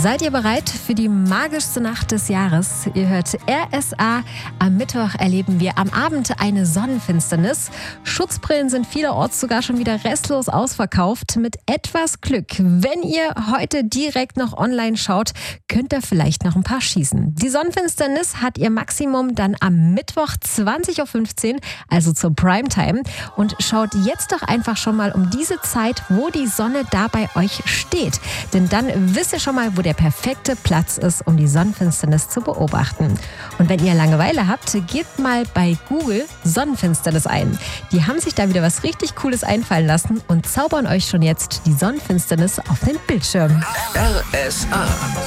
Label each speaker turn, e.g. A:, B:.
A: Seid ihr bereit für die magischste Nacht des Jahres? Ihr hört RSA. Am Mittwoch erleben wir am Abend eine Sonnenfinsternis. Schutzbrillen sind vielerorts sogar schon wieder restlos ausverkauft. Mit etwas Glück, wenn ihr heute direkt noch online schaut, könnt ihr vielleicht noch ein paar schießen. Die Sonnenfinsternis hat ihr Maximum dann am Mittwoch 20.15 Uhr, also zur Primetime. Und schaut jetzt doch einfach schon mal um diese Zeit, wo die Sonne da bei euch steht. Denn dann wisst ihr schon mal, wo der perfekte Platz ist, um die Sonnenfinsternis zu beobachten. Und wenn ihr Langeweile habt, gebt mal bei Google Sonnenfinsternis ein. Die haben sich da wieder was richtig Cooles einfallen lassen und zaubern euch schon jetzt die Sonnenfinsternis auf den Bildschirm.
B: RSA